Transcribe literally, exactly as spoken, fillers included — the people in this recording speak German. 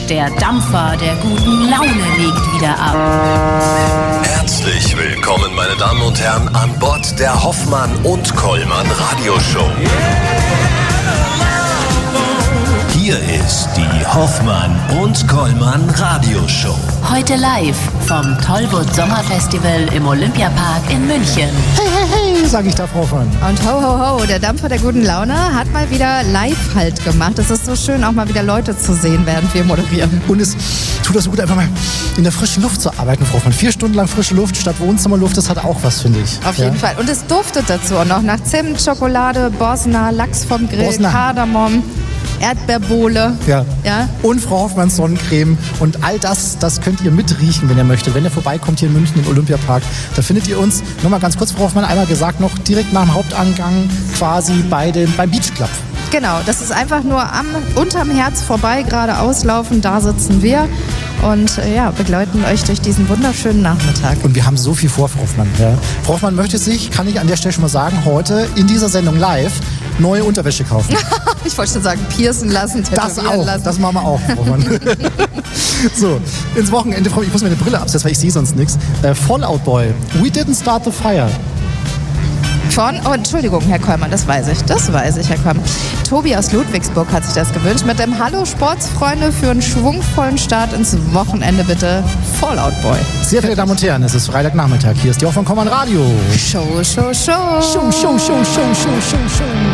Der Dampfer der guten Laune legt wieder ab. Herzlich willkommen, meine Damen und Herren, an Bord der Hoffmann und Kollmann Radioshow. Hier ist die Hoffmann und Kollmann Radioshow. Heute live vom Tollwood Sommerfestival im Olympiapark in München. Hey, hey, hey, sag ich da, Frau Hoffmann. Und ho, ho, ho, der Dampfer der guten Laune hat mal wieder Live-Halt gemacht. Es ist so schön, auch mal wieder Leute zu sehen, während wir moderieren. Und es tut das so gut, einfach mal in der frischen Luft zu arbeiten, Frau Hoffmann. Vier Stunden lang frische Luft statt Wohnzimmerluft, das hat auch was, finde ich. Auf ja? jeden Fall. Und es duftet dazu auch noch nach Zimt, Schokolade, Bosna, Lachs vom Grill, Bosna. Kardamom, Erdbeerbohle. Ja. ja. Und Frau Hoffmanns Sonnencreme. Und all das, das könnt ihr mitriechen, wenn ihr möchtet. Wenn ihr vorbeikommt hier in München im Olympiapark, da findet ihr uns, nochmal ganz kurz, Frau Hoffmann, einmal gesagt, noch direkt nach dem Hauptangang quasi bei dem, beim Beach Club. Genau, das ist einfach nur am, unterm Herz vorbei, geradeaus laufen, da sitzen wir und äh, ja, begleiten euch durch diesen wunderschönen Nachmittag. Und wir haben so viel vor, Frau Hoffmann. Ja. Frau Hoffmann möchte sich, kann ich an der Stelle schon mal sagen, heute in dieser Sendung live neue Unterwäsche kaufen. Ich wollte schon sagen, piercen lassen, tätowieren Das auch, lassen. das machen wir auch, Frau Hoffmann. So, ins Wochenende, Frau, ich muss meine Brille absetzen, weil ich sehe sonst nichts. Äh, Fallout Boy, We Didn't Start the Fire. Von, oh, Entschuldigung, Herr Kollmann, das weiß ich, das weiß ich, Herr Kollmann. Tobi aus Ludwigsburg hat sich das gewünscht. Mit dem Hallo Sportsfreunde für einen schwungvollen Start ins Wochenende bitte Fallout Boy. Sehr verehrte Damen und Herren, es ist Freitagnachmittag. Hier ist die Hoffmann Kollmann Radio. Show, Show, Show. Show, Show, Show, Show, Show, Show, Show.